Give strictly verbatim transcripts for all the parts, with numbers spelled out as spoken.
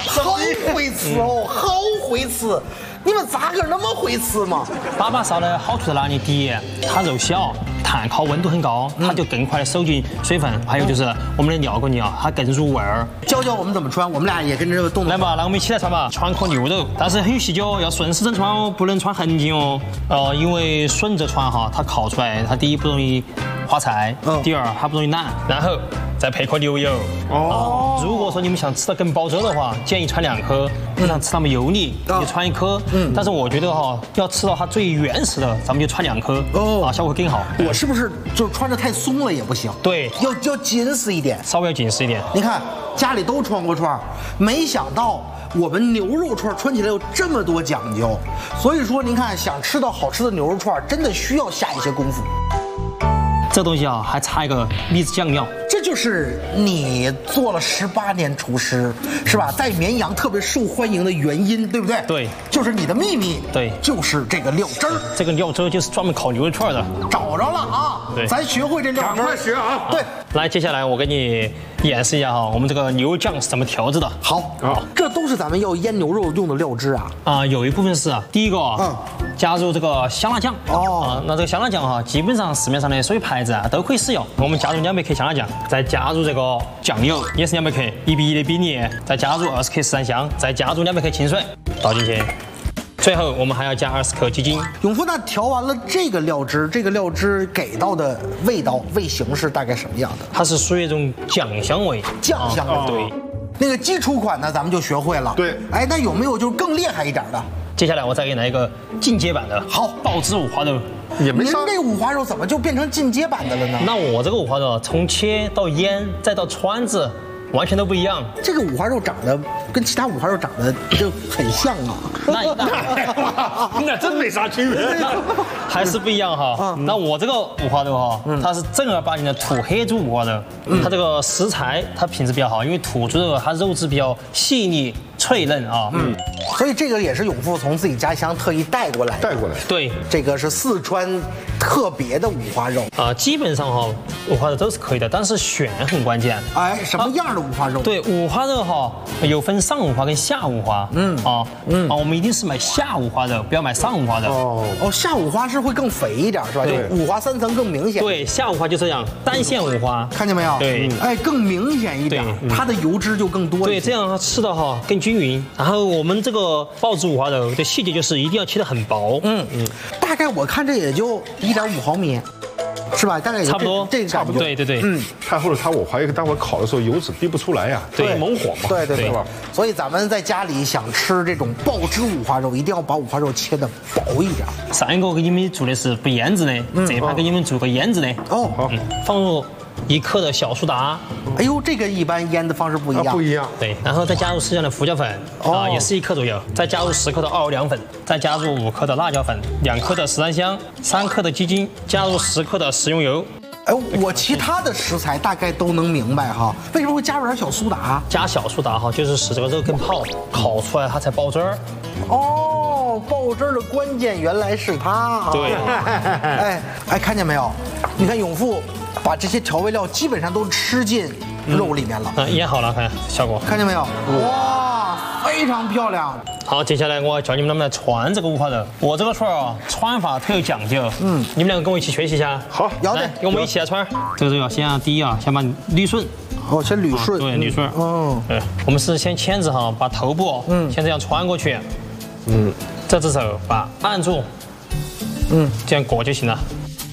好会吃哦，好会吃！你们咋个那么会吃嘛？ 粑粑烧的好处在哪里？第一，它肉小，炭烤温度很高，它就更快的收进水分。还有就是我们的料锅泥啊，它更入味儿。 教教我们怎么穿，我们俩也跟着这个动作。 来吧，那我们一起来穿吧。穿颗牛肉，但是很细节哦，要顺时针穿哦，不能穿横筋哦。呃，因为顺着穿哈，它烤出来，它第一不容易花菜， 嗯第二它不容易烂，然后再配颗牛油。哦。如果说你们想吃到更保汁的话，建议穿两颗；不想吃那么油腻，就穿一颗。嗯。但是我觉得哈，要吃到它最原始的，咱们就穿两颗。哦。啊，效果更好。 我是不是就穿着太松了也不行？ 对， 要要紧实一点， 稍微要紧实一点。 你看家里都穿过串，没想到我们牛肉串穿起来有这么多讲究。所以说，您看想吃到好吃的牛肉串，真的需要下一些功夫。 这东西啊，还差一个秘制酱料。 这就是你做了十八年厨师，是吧？在绵阳特别受欢迎的原因，对不对？ 对， 就是你的秘密。 对， 就是这个料汁儿。 这个料汁儿就是专门烤牛肉串的。 找着了啊！ 对， 咱学会这料汁儿。 赶快学啊！ 对， 来，接下来我给你演示一下哈，我们这个牛肉酱是怎么调制的。 好啊，这都是咱们要腌牛肉用的料汁啊。 啊，有一部分是啊，第一个啊， 嗯， 加入这个香辣酱。 哦， 啊，那这个香辣酱哈，基本上市面上的所有牌子啊都可以使用。我们加入两百克香辣酱，再加入这个酱油，也是两百克，一比一的比例，再加入二十克十三香，再加入两百克清水，倒进去。最后我们还要加二十克鸡精。 永富，那调完了这个料汁，这个料汁给到的味道、味型是大概什么样的？ 它是属于一种酱香味， 酱香味。 啊对。 那个基础款呢，咱们就学会了。 对。 哎，那有没有就更厉害一点的？ 接下来我再给你来一个进阶版的， 好， 爆汁五花肉。 也没啥。 您这五花肉怎么就变成进阶版的了呢？ 那我这个五花肉从切到腌再到穿制，完全都不一样。 这个五花肉长得跟其他五花肉长得就很像啊。 那那那真没啥区别， 还是不一样哈。那我这个五花肉哈，它是正儿八经的土黑猪五花肉，它这个食材它品质比较好，因为土猪肉它肉质比较细腻脆嫩啊。嗯， 所以这个也是永富从自己家乡特意带过来的。 带过来。 对， 这个是四川特别的五花肉啊，基本上哈五花肉都是可以的，但是选很关键。 哎，什么样的五花肉？ 对，五花肉哈有分上五花跟下五花。嗯啊，嗯啊，我们一定是买下五花肉，不要买上五花肉。 哦哦，下五花是会更肥一点是吧？就五花三层更明显。 对，下五花就这样，单线五花， 看见没有？ 对， 哎，更明显一点，它的油脂就更多。 对，这样它吃的哈更均匀。然后我们这个爆汁五花肉的细节就是一定要切得很薄。嗯嗯， 大概我看这也就一点五毫米。是吧？大概差不多， 这个差不多。 对对对， 嗯，太厚了，它我怀疑待会烤的时候油脂逼不出来呀， 对， 猛火嘛， 对对对吧？ 所以咱们在家里想吃这种爆汁五花肉，一定要把五花肉切得薄一点。 上一个给你们做的是不腌制的，这一盘给你们做个腌制的。 哦， 好， 放入一克的小苏打。 哎呦，这个一般腌的方式不一样， 不一样。 对，然后再加入适量的胡椒粉，啊，也是一克左右，再加入十克的奥良粉，再加入五克的辣椒粉，两克的十三香，三克的鸡精，加入十克的食用油。 哎，我其他的食材大概都能明白哈，为什么会加入点小苏打？ 加小苏打哈，就是使这个肉更泡，烤出来它才爆汁儿。 哦，爆汁儿的关键原来是它。 对， 哎哎，看见没有？你看永富把这些调味料基本上都吃进肉里面了。 嗯，腌好了，看效果。 看见没有？哇，非常漂亮。 好，接下来我教你们怎么来穿这个五花肉。我这个串儿啊，穿法特有讲究。嗯，你们两个跟我一起学习一下。 好， 要得， 跟我们一起来穿。这个肉要先啊，第一啊，先把捋顺。 哦，先捋顺。 对，捋顺。 嗯。 对，我们是先牵制哈，把头部嗯先这样穿过去。嗯。这只手把按住。嗯，这样裹就行了。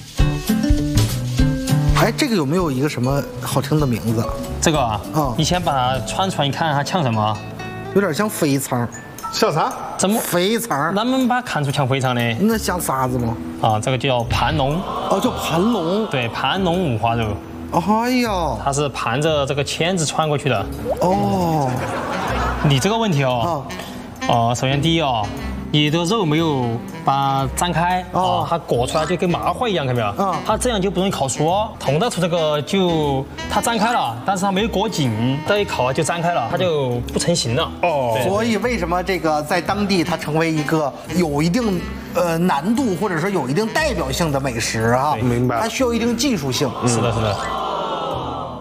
哎，这个有没有一个什么好听的名字？ 这个啊， 嗯， 你先把它穿出来，你看它像什么？ 有点像肥肠。 像啥？ 怎么肥肠？ 咱们把它看出像肥肠的？ 那像啥子吗？ 啊，这个叫盘龙。 哦，叫盘龙。 对，盘龙五花肉。 哎呀， 它是盘着这个签子穿过去的。 哦， 你这个问题哦，哦、呃，首先第一哦，你的肉没有把它展开哦，它裹出来就跟麻花一样，看到没有？嗯，它这样就不容易烤熟哦。同道出这个就它展开了，但是它没有裹紧，这一烤就展开了，它就不成型了。 哦，所以为什么这个在当地它成为一个有一定呃难度或者说有一定代表性的美食啊？ 明白。 它需要一定技术性。 是的，是的。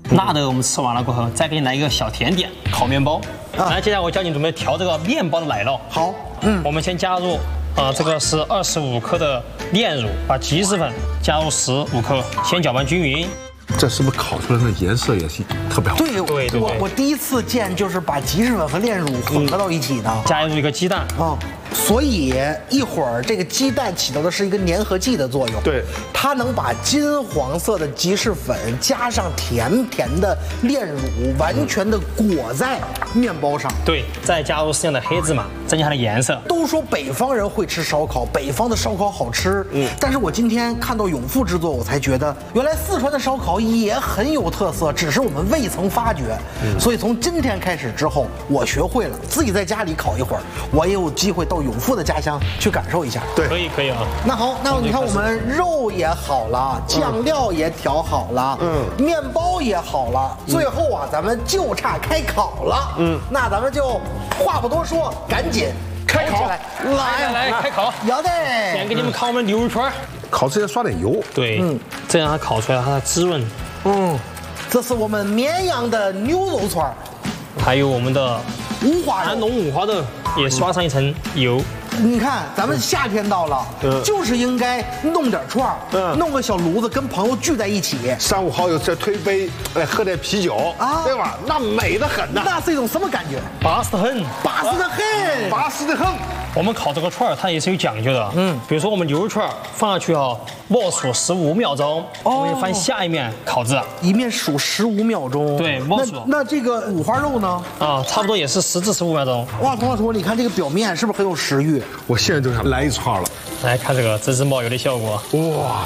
辣的我们吃完了过后，再给你来一个小甜点，烤面包。啊、来，接下来我教你准备调这个面包的奶酪。 好，嗯， 我们先加入啊、呃，这个是二十五克的炼乳，把鸡丝粉加入十五克，先搅拌均匀。 这是不是烤出来的颜色也是特别好？ 对， 对对我我第一次见就是把鸡丝粉和炼乳混合到一起的，嗯、 加入一个鸡蛋啊。所以一会儿这个鸡蛋起到的是一个粘合剂的作用， 对， 它能把金黄色的鸡翅粉加上甜甜的炼乳，完全的裹在面包上。 对，再加入适量的黑芝麻，增加它的颜色。 都说北方人会吃烧烤，北方的烧烤好吃，嗯，但是我今天看到永富制作，我才觉得原来四川的烧烤也很有特色，只是我们未曾发觉。嗯、所以从今天开始之后，我学会了自己在家里烤一会儿，我也有机会到永富的家乡去感受一下。 对， 可以可以啊。 那好，那你看我们肉也好了，酱料也调好了，嗯，面包也好了，最后啊，咱们就差开烤了。嗯，那咱们就话不多说，赶紧开烤起来！ 来来来，开烤！ 要得。 先给你们烤我们牛肉圈， 烤之前刷点油。 对，嗯，这样它烤出来它的滋润。 嗯，这是我们绵阳的牛肉串， 还有我们的五花肉， 安农五花肉也刷上一层油。 你看，咱们夏天到了，嗯、就是应该弄点串儿，嗯、弄个小炉子，跟朋友聚在一起， 三五好友再推杯，哎，喝点啤酒啊，对吧？那美得很呐！ 那是一种什么感觉？ 巴适得很， 巴适得很， 巴适得很。 我们烤这个串儿，它也是有讲究的。嗯，比如说我们牛肉串儿放下去哈，默数十五秒钟，哦、我们翻下一面烤制， 一面数十五秒钟。 对，默数。 那那这个五花肉呢？ 啊，差不多也是十至十五秒钟。 哇，童老师，你看这个表面是不是很有食欲？ 我现在就想来一串了。 来看这个滋滋冒油的效果。 哇！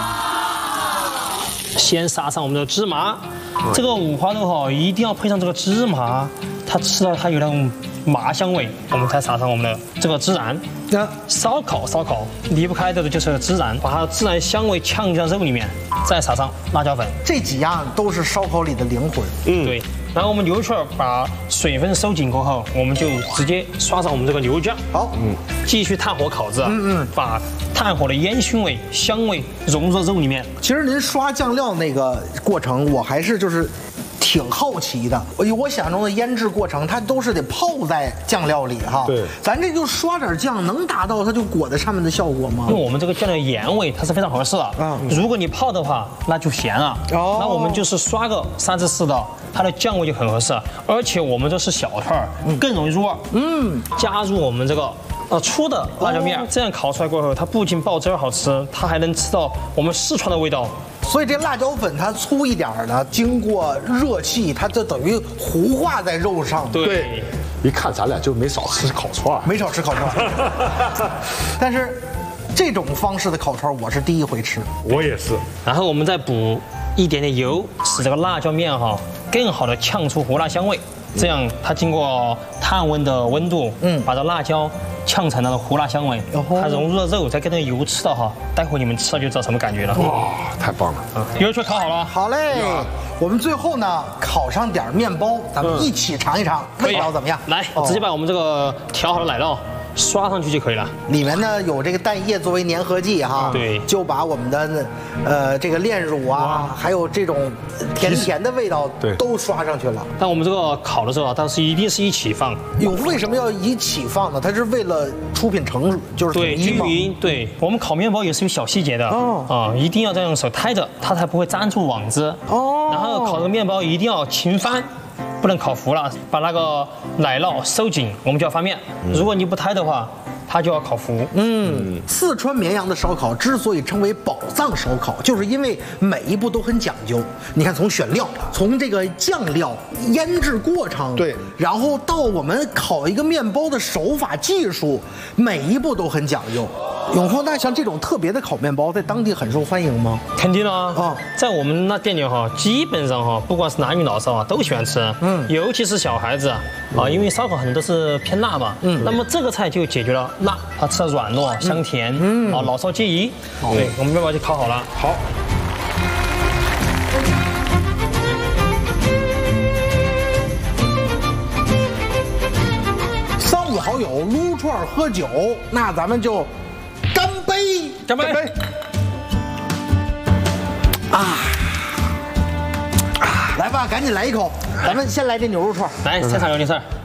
先撒上我们的芝麻，这个五花肉哈一定要配上这个芝麻，它吃到它有那种麻香味，我们才撒上我们的这个孜然。那烧烤烧烤离不开的就是孜然，把它的孜然香味呛进肉里面，再撒上辣椒粉。 这几样都是烧烤里的灵魂。 嗯，对。然后我们牛肉串把水分收紧过后，我们就直接刷上我们这个牛肉酱。 好，嗯， 继续炭火烤制，嗯嗯，把炭火的烟熏味、香味融入肉里面。 其实您刷酱料那个过程，我还是就是挺好奇的。我我想象中的腌制过程，它都是得泡在酱料里哈。 对， 咱这就刷点酱，能达到它就裹在上面的效果吗？ 因为我们这个酱料盐味它是非常合适的。嗯，如果你泡的话，那就咸了。哦，那我们就是刷个三至四道，它的酱味就很合适。而且我们这是小串儿，更容易入味。嗯，加入我们这个。呃，粗的辣椒面，哦、这样烤出来过后，它不仅爆汁好吃，它还能吃到我们四川的味道。 所以这辣椒粉它粗一点呢，经过热气，它就等于糊化在肉上。 对，对一看咱俩就没少吃烤串， 没少吃烤串。但是这种方式的烤串，我是第一回吃。 我也是。 然后我们再补一点点油，使这个辣椒面哈更好的呛出胡辣香味。这样它经过炭温的温度，嗯，把这辣椒呛成了胡辣香味，它融入了肉，再跟那个油吃到哈，待会你们吃了就知道什么感觉了。 哇，太棒了！ 嗯，牛肉串烤好了。 好嘞，我们最后呢烤上点面包，咱们一起尝一尝味道怎么样？ 来，直接把我们这个调好的奶酪刷上去就可以了。 里面呢有这个蛋液作为粘合剂哈， 对， 就把我们的呃这个炼乳啊，还有这种甜甜的味道，对，都刷上去了。 但我们这个烤的时候啊，但是一定是一起放。 有为什么要一起放呢？它是为了出品成就是对均匀。对，我们烤面包也是有小细节的哦啊，一定要这样手拍着，它才不会粘住网子哦。然后烤这个面包一定要勤翻。不能烤糊了，把那个奶酪收紧，我们就要翻面。如果你不拍的话，它就要烤糊。 嗯，四川绵阳的烧烤之所以称为宝藏烧烤，就是因为每一步都很讲究。你看，从选料，从这个酱料、腌制过程， 对， 然后到我们烤一个面包的手法技术，每一步都很讲究。永丰，那像这种特别的烤面包，在当地很受欢迎吗？ 肯定啊！啊，在我们那店里哈，基本上哈，不管是男女老少啊，都喜欢吃。嗯，尤其是小孩子啊，因为烧烤很多都是偏辣嘛。嗯，那么这个菜就解决了辣，它吃的软糯香甜。嗯，啊，老少皆宜。对，我们面包就烤好了。 好。 三五好友撸串喝酒，那咱们就。干杯！ 干杯！ 啊啊！来来吧，赶紧来一口。咱们先来这牛肉串。 来，菜场有你事儿。